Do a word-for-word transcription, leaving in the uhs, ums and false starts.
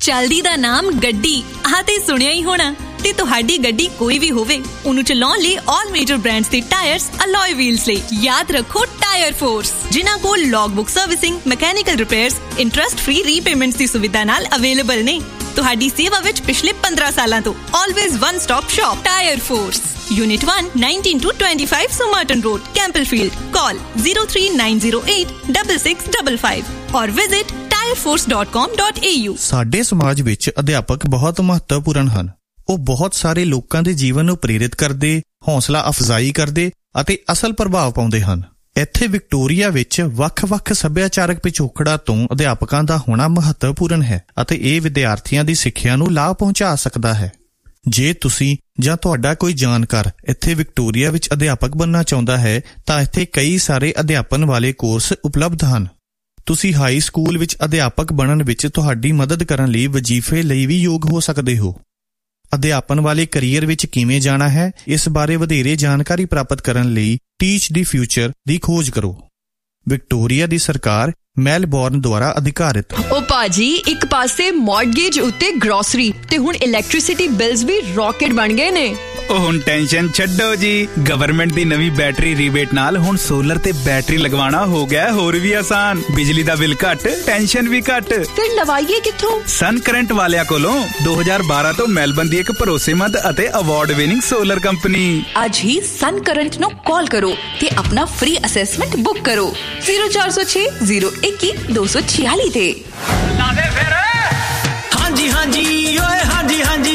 ਚੱਲਦੀ ਦਾ ਨਾਮ ਗੱਡੀ ਆਹ ਤੇ ਸੁਣਿਆ ਹੀ ਹੋਣਾ ਤੇ ਤੁਹਾਡੀ ਗੱਡੀ ਕੋਈ ਵੀ ਹੋਵੇ ਉਹਨੂੰ ਚਲਾਉਣ ਲਈ ਆਲ ਮੇਜਰ ਬ੍ਰਾਂਡਸ ਦੇ ਟਾਇਰਸ ਅਲੋਏ ਵੀਲਸ ਲਈ ਯਾਦ ਰੱਖੋ ਟਾਇਰ ਫੋਰਸ, ਜਿਨ੍ਹਾਂ ਕੋਲ ਲੌਗਬੁੱਕ servicing, mechanical repairs, interest free repayments ਦੀ ਸੁਵਿਧਾ ਨਾਲ ਅਵੇਲੇਬਲ ਨੇ। ਤੁਹਾਡੀ ਸੇਵਾ ਵਿੱਚ ਪਿਛਲੇ ਪੰਦਰਾਂ ਸਾਲਾਂ ਤੋਂ always one stop shop tyre force, unit one, nineteen to twenty-five Somerton Road, Campbellfield. Call zero three nine zero eight six six five five or visit tire force dot com dot a u. ਸਾਡੇ ਸਮਾਜ ਵਿੱਚ ਅਧਿਆਪਕ ਬਹੁਤ ਮਹੱਤਵਪੂਰਨ ਹਨ। ਉਹ ਬਹੁਤ ਸਾਰੇ ਲੋਕਾਂ ਦੇ ਜੀਵਨ ਨੂੰ ਪ੍ਰੇਰਿਤ ਕਰਦੇ, ਹੌਸਲਾ ਅਫਜ਼ਾਈ ਕਰਦੇ ਅਤੇ ਅਸਲ ਪ੍ਰਭਾਵ ਪਾਉਂਦੇ ਹਨ। ਇੱਥੇ ਵਿਕਟੋਰੀਆ ਵਿੱਚ ਵੱਖ-ਵੱਖ ਸੱਭਿਆਚਾਰਕ ਪਿਛੋਕੜਾਂ ਤੋਂ ਅਧਿਆਪਕਾਂ ਦਾ ਹੋਣਾ ਮਹੱਤਵਪੂਰਨ ਹੈ ਅਤੇ ਇਹ ਵਿਦਿਆਰਥੀਆਂ ਦੀ ਸਿੱਖਿਆ ਨੂੰ ਲਾਭ ਪਹੁੰਚਾ ਸਕਦਾ ਹੈ। ਜੇ ਤੁਸੀਂ ਜਾਂ ਤੁਹਾਡਾ ਕੋਈ ਜਾਣਕਾਰ ਇੱਥੇ ਵਿਕਟੋਰੀਆ ਵਿੱਚ ਅਧਿਆਪਕ ਬਣਨਾ ਚਾਹੁੰਦਾ ਹੈ ਤਾਂ ਇੱਥੇ ਕਈ ਸਾਰੇ ਅਧਿਆਪਨ ਵਾਲੇ ਕੋਰਸ ਉਪਲਬਧ ਹਨ। ਤੁਸੀਂ ਹਾਈ ਸਕੂਲ ਵਿੱਚ ਅਧਿਆਪਕ ਬਣਨ ਵਿੱਚ ਤੁਹਾਡੀ ਮਦਦ ਕਰਨ ਲਈ ਵਜ਼ੀਫੇ ਲਈ ਵੀ ਯੋਗ ਹੋ ਸਕਦੇ ਹੋ। ਅਧਿਆਪਨ ਵਾਲੇ ਕਰੀਅਰ ਵਿੱਚ ਕਿਵੇਂ ਜਾਣਾ ਹੈ, ਇਸ ਬਾਰੇ ਵਧੇਰੇ ਜਾਣਕਾਰੀ ਪ੍ਰਾਪਤ ਕਰਨ ਲਈ ਟੀਚ ਦੀ ਫਿਊਚਰ ਦੀ ਖੋਜ ਕਰੋ। ਵਿਕਟੋਰੀਆ ਦੀ ਸਰਕਾਰ ਮੈਲਬੌਰਨ ਦੁਆਰਾ ਅਧਿਕਾਰਿਤ। ਉਹ ਭਾਜੀ, ਇੱਕ ਪਾਸੇ ਮੌਰਗੇਜ ਉੱਤੇ ਗਰੋਸਰੀ ਤੇ ਹੁਣ ਇਲੈਕਟ੍ਰਿਸਿਟੀ ਬਿਲਸ ਵੀ ਰੌਕਟ ਬਣ ਗਏ ਨੇ। ਉਹ ਹੁਣ ਟੈਨਸ਼ਨ ਛੱਡੋ ਜੀ, ਗਵਰਨਮੈਂਟ ਦੀ ਨਵੀਂ ਬੈਟਰੀ ਰੀਬੇਟ ਨਾਲ ਹੁਣ ਸੋਲਰ ਤੇ ਬੈਟਰੀ ਲਗਵਾਉਣਾ ਹੋ ਗਿਆ ਹੋਰ ਵੀ ਆਸਾਨ। ਬਿਜਲੀ ਦਾ ਬਿੱਲ ਘੱਟ, ਟੈਨਸ਼ਨ ਵੀ ਘੱਟ। ਫਿਰ ਲਵਾਈਏ ਕਿੱਥੋਂ? ਸਨ ਕਰੰਟ ਵਾਲਿਆਂ ਕੋਲੋਂ। ਦੋ ਹਜ਼ਾਰ ਬਾਰਾਂ ਤੋਂ ਮੈਲਬਨ ਦੀ ਇੱਕ ਭਰੋਸੇਮੰਦ ਅਤੇ ਅਵਾਰਡ ਵਿਨਿੰਗ ਸੋਲਰ ਕੰਪਨੀ। ਅੱਜ ਹੀ ਸਨ ਕਰੰਟ ਨੂੰ ਕਾਲ ਕਰੋ ਤੇ ਆਪਣਾ ਫ੍ਰੀ ਅਸੈਸਮੈਂਟ ਬੁੱਕ ਕਰੋ ਜ਼ੀਰੋ ਚਾਰ ਸੌ ਛੇ ਜ਼ੀਰੋ ਇੱਕੀ ਦੋ ਸੌ ਛਿਆਲੀ ਤੇ। ਹਾਂਜੀ ਹਾਂਜੀ ਓਏ ਹਾਂਜੀ ਹਾਂਜੀ